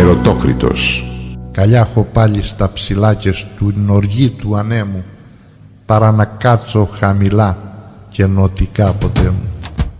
Ερωτόκριτος. Καλιά έχω πάλι στα ψηλά και στην οργή του ανέμου, παρά να κάτσω χαμηλά και νοτικά ποτέ μου.